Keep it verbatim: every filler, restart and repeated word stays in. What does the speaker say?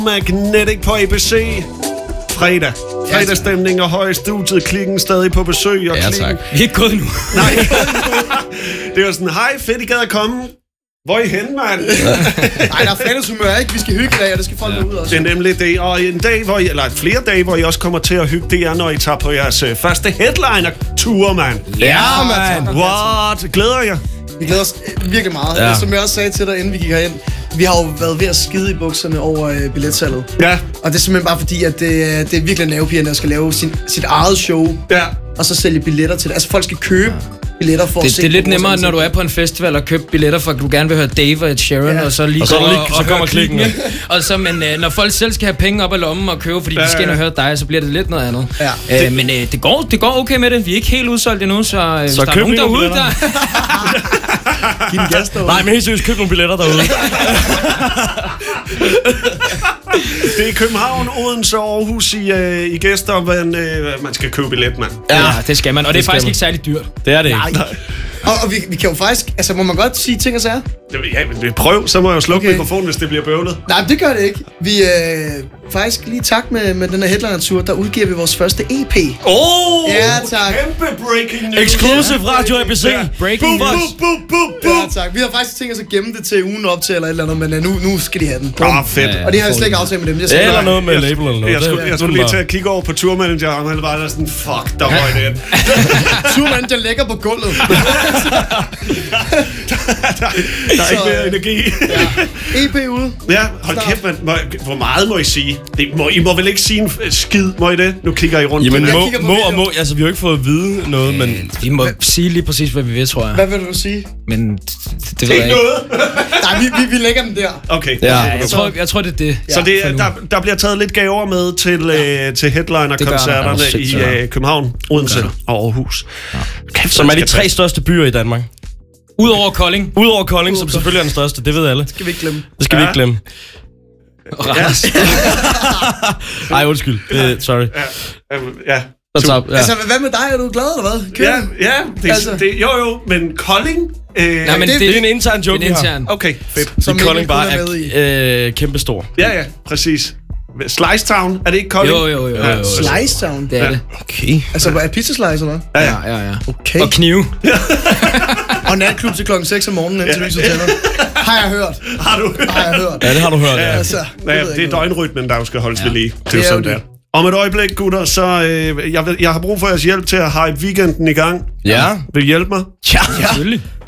Magnetic på A B C. Fredag. Fredagsstemning og høj studiet. Klikken stadig på besøg. Og ja, klikken... tak. Vi er ikke gået nu. Nej. Det var sådan, hej, fedt, I gad at komme. Hvor er I henne, mand? Nej, der er fredagshumør, ikke? Vi skal hygge i dag, og det skal folk ja. ud også. Det er nemlig det. Og en dag, hvor I, eller flere dage, hvor I også kommer til at hygge, det er, når I tager på jeres øh, første headliner-tur, mand. Ja, mand. What? Glæder jeg? Vi glæder os virkelig meget. Ja. Som jeg også sagde til dig, inden vi gik herind, vi har jo været ved at skide i bukserne over øh, billetsalget. Ja. Og det er simpelthen bare fordi, at det, det er virkelig nervepirrende at skal lave sin, sit eget show. Ja. Og så sælge billetter til det. Altså folk skal købe billetter for det, at se. Det er lidt nemmere, når du er på en festival og købe billetter, for at du gerne vil høre Dave og Ed Sheeran, ja. og så lige og så, og, lige, og, så og kommer klikken. Ja. Og så, men øh, når folk selv skal have penge op af lommen og købe, fordi ja, de skal ind og høre dig, så bliver det lidt noget andet. Ja. Øh, men øh, det, går, det går okay med det. Vi er ikke helt udsolgt endnu, så, øh, så hvis der er nogen derude, der... Giv en gas derude. Nej, men helt seriøst, køb nogle billetter derude. Det er København, Odense og Aarhus i, øh, i gæster, men øh, man skal købe billet, mand. Ja, ja, det skal man, og det, det er faktisk man. ikke særlig dyrt. Det er det ikke. Nej. Og, og vi, vi kan jo faktisk, altså må man godt sige ting og sager? Ja, men prøv, så må jeg jo slukke okay. mikrofonen, hvis det bliver bøvlet. Nej, det gør det ikke. Vi øh, faktisk lige tak med, med den her headliner-tur, der udgiver vi vores første E P. Åh, oh, ja, tak. Kæmpe breaking news. Exclusive Radio A B C. Ja. Breaking news. Ja, tak. Vi har faktisk tænkt os at gemme det til ugen op til eller et eller andet, men uh, nu, nu skal de have den. Ah, fedt. Og det har jeg slet ikke aftalt med dem. Ja, eller noget med label eller noget. Jeg skulle, jeg skulle lige til at kigge over på turmanageren, og han var der sådan, fuck, der var i den. Turmanager ligger på gulvet. der, der, der er ikke mere energi. Ja. E P ude. Ja, hold kæft, man. Må, hvor meget må I sige? Det må, I må vel ikke sige en skid, må I det? Nu kigger I rundt Jamen, på må, det. må og må. Altså, vi har jo ikke fået at vide noget, men... Vi må sige lige præcis, hvad vi vil, tror jeg. Hvad vil du sige? Men det, det ved jeg ikke. Nej, vi, vi, vi lægger den der. Okay. Ja, jeg, tror, jeg tror, det er det. Så det, der, der bliver taget lidt gaver med til, ja. øh, til headliner-koncerterne i øh, København, Odense og Aarhus. Ja. Kæft, som er de tre største byer i Danmark. Udover Kolding. Udover Kolding, som selvfølgelig er den største, det ved alle. Det skal vi ikke glemme. Det skal ja. vi ikke glemme. Randers. Ej, undskyld. Det, sorry. Ja. ja. Så, ja. Altså, hvad med dig? Er du glad, eller hvad? Kører ja, ja det, altså. det, jo jo, men Kolding... Øh, Nej, men det, det, det er en intern joke, vi har. Okay, fedt. Som Kolding bare er øh, kæmpestor. Ja, ja, præcis. Slice Town, er det ikke Kolding? Jo, jo, jo. jo, jo, jo. Slice Town? Det er ja. det. Okay. Altså, er pizza slice, eller hvad? Ja, ja, ja. ja. Okay. Og knive. Og natklub til klokken seks om morgenen, indtil lyset tænder. Har jeg hørt. Har du hørt? Har jeg hørt. Ja, det har du hørt, ja. Altså, ja, det, det er døgnrytmen, der jo skal holdes ja. ved lige. Det er jo sådan der. Om et øjeblik, gutter, så øh, jeg, jeg har brug for jeres hjælp til at hype weekenden i gang. Ja. Vil I hjælpe mig? Ja, ja. Selvfølgelig.